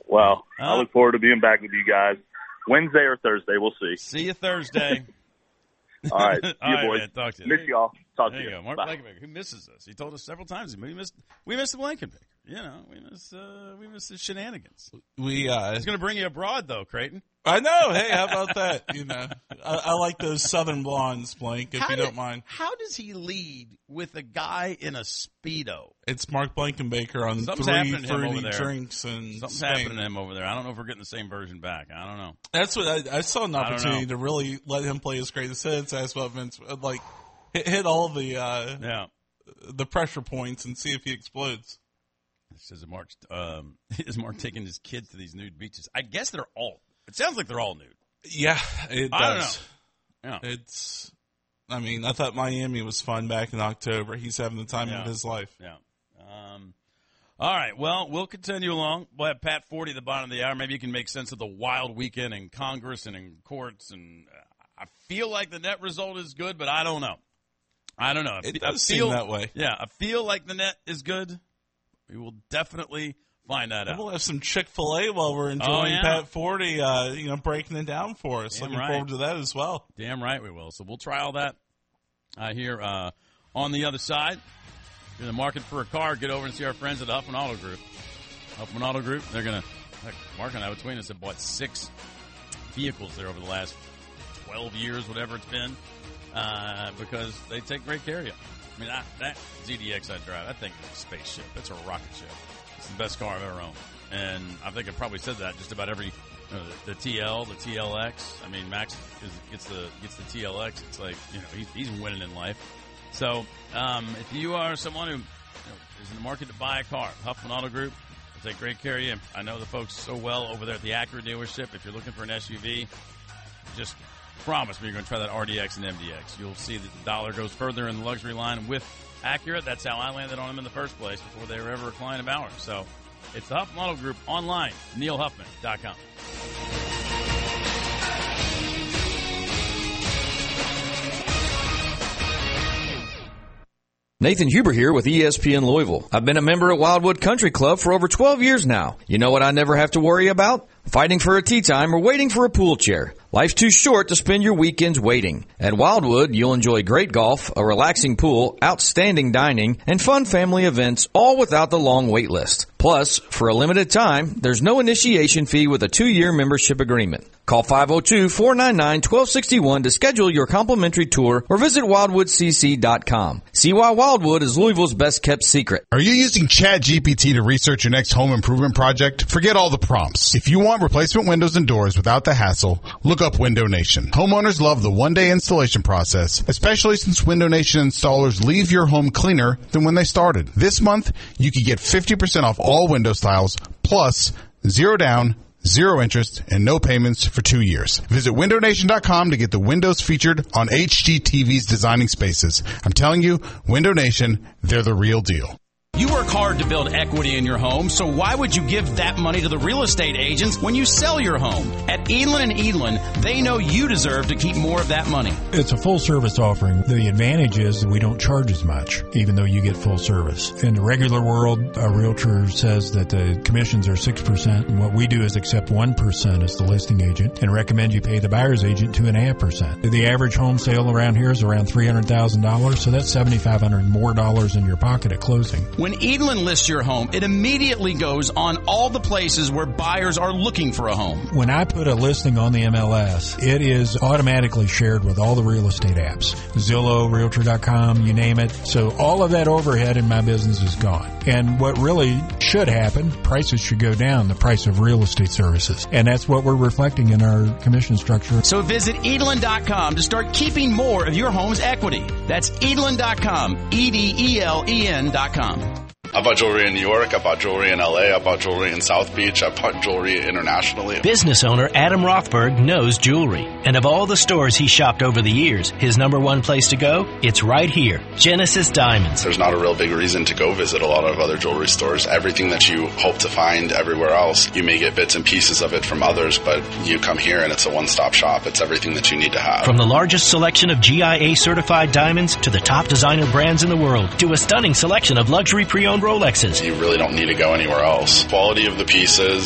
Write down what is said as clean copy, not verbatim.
Well, I look forward to being back with you guys Wednesday or Thursday. We'll see. See you Thursday. All right. See you, boys. Man, talk to you. Miss y'all. Talk to you. There you go. Mark Blankenbaker, who misses us. He told us several times. We missed the Blankenbaker. You know, we miss his shenanigans. He's going to bring you abroad, though, Creighton. I know. Hey, how about that? You know, I like those southern blondes, Blank, if you don't mind. How does he lead with a guy in a Speedo? It's Mark Blankenbaker on Something's 3 fruity drinks and something's happening to him over there. I don't know if we're getting the same version back. I don't know. That's what I saw an opportunity to really let him play his greatest hits. Ask about Vince, like hit all the pressure points and see if he explodes. Says is Mark taking his kids to these nude beaches? I guess they're all. It sounds like they're all nude. Yeah, it does. I don't know. Yeah. I mean, I thought Miami was fun back in October. He's having the time of his life. Yeah. All right. Well, we'll continue along. We'll have Pat Forty at the bottom of the hour. Maybe you can make sense of the wild weekend in Congress and in courts. And I feel like the net result is good, but I don't know. It does seem that way. Yeah, I feel like the net is good. We will definitely find that out. We'll have some Chick-fil-A while we're enjoying Pat Forty, breaking it down for us. Looking forward to that as well. Damn right we will. So we'll try all that here on the other side. If you're in the market for a car, get over and see our friends at the Huffman Auto Group. Huffman Auto Group, they're going to, Mark and I between us have bought 6 vehicles there over the last 12 years, whatever it's been, because they take great care of you. I mean, that ZDX I drive, that thing is a spaceship. It's a rocket ship. It's the best car I've ever owned. And I think I probably said that just about every, the TL, the TLX. I mean, Max gets the TLX. It's like, he's winning in life. So if you are someone who is in the market to buy a car, Huffman Auto Group will take great care of you. I know the folks so well over there at the Acura dealership. If you're looking for an SUV, just promise me you're going to try that RDX and MDX. You'll see that the dollar goes further in the luxury line with Acura. That's how I landed on them in the first place before they were ever a client of ours. So it's the Huffman Auto Group online, neilhuffman.com. Nathan Huber here with ESPN Louisville. I've been a member at Wildwood Country Club for over 12 years now. You know what I never have to worry about? Fighting for a tee time or waiting for a pool chair. Life's too short to spend your weekends waiting. At Wildwood, you'll enjoy great golf, a relaxing pool, outstanding dining, and fun family events, all without the long wait list. Plus, for a limited time, there's no initiation fee with a 2-year membership agreement. Call 502-499-1261 to schedule your complimentary tour or visit wildwoodcc.com. See why Wildwood is Louisville's best-kept secret. Are you using ChatGPT to research your next home improvement project? Forget all the prompts. If you want replacement windows and doors without the hassle, look up Window Nation. Homeowners love the one-day installation process, especially since Window Nation installers leave your home cleaner than when they started. This month, you can get 50% off all window styles, plus 0 down, 0 interest, and no payments for 2 years. Visit WindowNation.com to get the windows featured on HGTV's Designing Spaces. I'm telling you, Window Nation, they're the real deal. You work hard to build equity in your home, so why would you give that money to the real estate agents when you sell your home? At Edlin & Edlin, they know you deserve to keep more of that money. It's a full-service offering. The advantage is that we don't charge as much, even though you get full service. In the regular world, a realtor says that the commissions are 6%, and what we do is accept 1% as the listing agent and recommend you pay the buyer's agent 2.5%. The average home sale around here is around $300,000, so that's $7,500 more in your pocket at closing. When Edlin lists your home, it immediately goes on all the places where buyers are looking for a home. When I put a listing on the MLS, it is automatically shared with all the real estate apps. Zillow, Realtor.com, you name it. So all of that overhead in my business is gone. And what really should happen, prices should go down, the price of real estate services. And that's what we're reflecting in our commission structure. So visit Edlin.com to start keeping more of your home's equity. That's Edlin.com, EDELEN.com. I bought jewelry in New York, I bought jewelry in LA, I bought jewelry in South Beach, I bought jewelry internationally. Business owner Adam Rothberg knows jewelry. And of all the stores he shopped over the years, his number one place to go? It's right here, Genesis Diamonds. There's not a real big reason to go visit a lot of other jewelry stores. Everything that you hope to find everywhere else, you may get bits and pieces of it from others, but you come here and it's a one-stop shop. It's everything that you need to have. From the largest selection of GIA certified diamonds to the top designer brands in the world to a stunning selection of luxury pre-owned Rolexes. You really don't need to go anywhere else. Quality of the pieces,